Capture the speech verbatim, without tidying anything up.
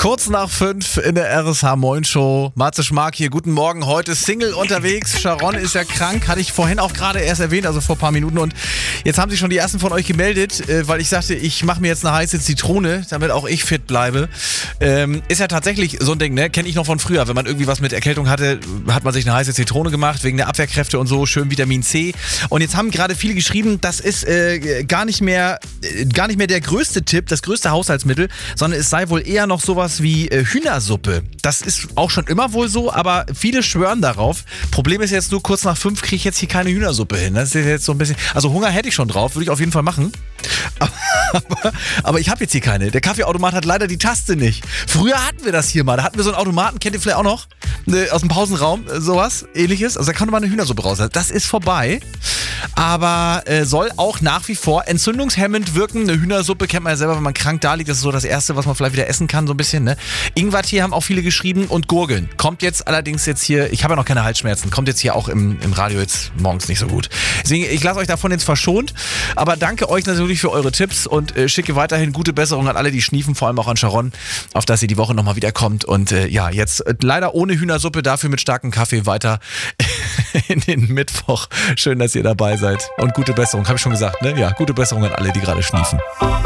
Kurz nach fünf in der R S H Moin Show. Matze Schmark hier, guten Morgen. Heute Single unterwegs. Sharon ist ja krank, hatte ich vorhin auch gerade erst erwähnt, also vor ein paar Minuten. Und jetzt haben sich schon die ersten von euch gemeldet, weil ich sagte, ich mache mir jetzt eine heiße Zitrone, damit auch ich fit bleibe. Ähm, ist ja tatsächlich so ein Ding, ne? Kenne ich noch von früher. Wenn man irgendwie was mit Erkältung hatte, hat man sich eine heiße Zitrone gemacht, wegen der Abwehrkräfte und so, schön Vitamin C. Und jetzt haben gerade viele geschrieben, das ist äh, gar nicht mehr, äh, gar nicht mehr der größte Tipp, das größte Haushaltsmittel, sondern es sei wohl eher noch sowas wie äh, Hühnersuppe. Das ist auch schon immer wohl so, aber viele schwören darauf. Problem ist jetzt nur, kurz nach fünf kriege ich jetzt hier keine Hühnersuppe hin. Das ist jetzt so ein bisschen, also Hunger hätte ich schon drauf, würde ich auf jeden Fall machen. Aber, aber, aber ich habe jetzt hier keine. Der Kaffeeautomat hat leider die Taste nicht. Früher hatten wir das hier mal. Da hatten wir so einen Automaten, kennt ihr vielleicht auch noch? Ne, aus dem Pausenraum, sowas ähnliches. Also da konnte man eine Hühnersuppe raus. Das ist vorbei. Aber äh, soll auch nach wie vor entzündungshemmend wirken. Eine Hühnersuppe kennt man ja selber, wenn man krank da liegt. Das ist so das Erste, was man vielleicht wieder essen kann, so ein bisschen. Ne? Ingwertee haben auch viele geschrieben und Gurgeln. Kommt jetzt allerdings jetzt hier, ich habe ja noch keine Halsschmerzen, kommt jetzt hier auch im, im Radio jetzt morgens nicht so gut. Deswegen, ich lasse euch davon jetzt verschont. Aber danke euch natürlich für eure Tipps und äh, schicke weiterhin gute Besserung an alle, die schniefen, vor allem auch an Sharon, auf dass sie die Woche nochmal wiederkommt. Und äh, ja, jetzt äh, leider ohne Hühnersuppe, dafür mit starkem Kaffee weiter in den Mittwoch. Schön, dass ihr dabei seid. Und gute Besserung, habe ich schon gesagt, ne? Ja, gute Besserung an alle, die gerade schniefen.